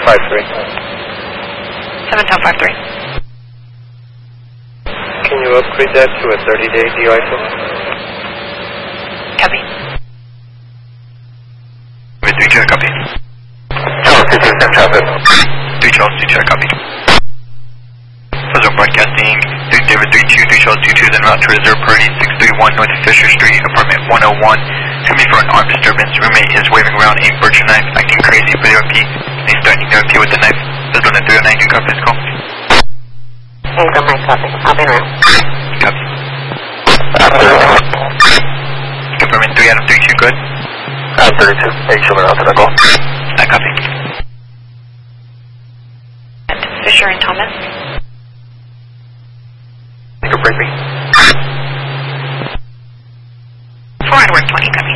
71053. 71053. Can you upgrade that to a 30-day de-ISO? Copy. 3 Chair, copy. Charles, 2 Chair, traffic. 3 Charles, 2 Chair, copy. Federal Broadcasting, 3 David 32, 3 Charles 22, then route to reserve party 631 North Fisher Street, apartment 101. Coming for an armed disturbance. Roommate is waving around a butcher knife, acting crazy for the RP. He's threatening the RP with the knife. Federal 309, can copy this call. Hey, go my copy. I'll be around. Copy. Confirming 3 Adam 32, good? 32. Hey, show me out to that call. I copy. Fisher and Thomas. You can bring me. 4 Edward 20, copy.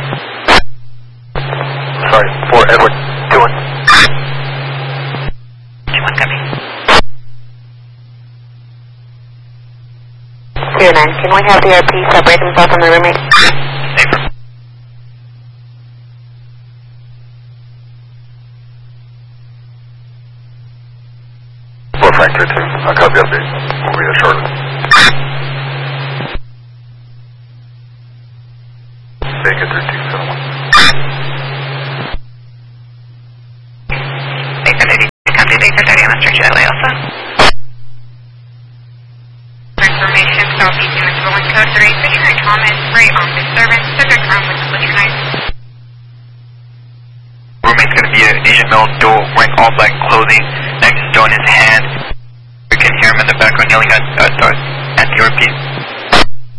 Sorry, 4 Edward 21. 21, copy. 2-9, can we have the RP separate himself from the roommate? Safer. We're Factor 2. I'll copy update. We'll be there shortly. Bacon 3271. Baker 30, copy. Baker 30 on the street, LA Alpha. Information, Southeast Units Rolling Code 3, Fisher and Thomas, right on disturbance, subject armed with a butcher knife. Roommate's gonna be an Asian male dual wearing all black clothing, knife still in his hand. We can hear him in the background yelling at the RP.